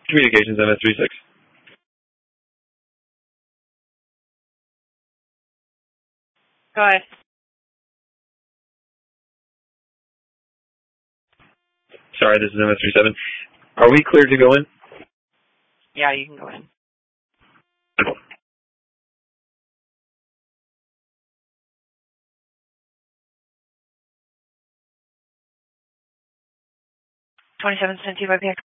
Communications MS36. Go ahead. Sorry, this is MS37. Are we cleared to go in? Yeah, you can go in. $27 cents by